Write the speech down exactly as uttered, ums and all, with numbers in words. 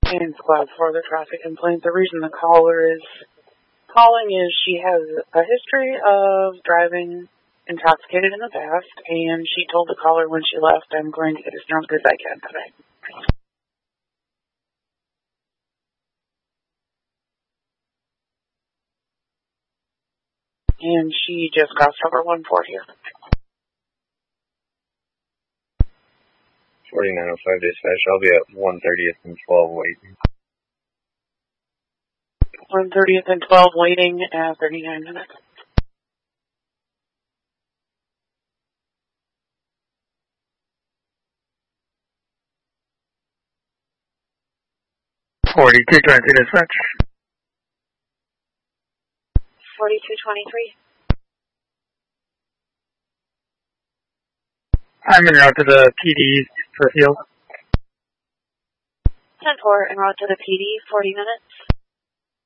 And squad for the traffic complaint. The reason the caller is calling is she has a history of driving intoxicated in the past, and she told the caller when she left, I'm going to get as drunk as I can today. And she just crossed over one four here. forty-nine oh five dispatch, I'll be at one thirtieth and twelve waiting. one thirtieth and twelve waiting at thirty-nine minutes. forty-two twenty-three dispatch. forty-two twenty-three. I'm en route to the P D for field. ten four en route to the P D, forty minutes.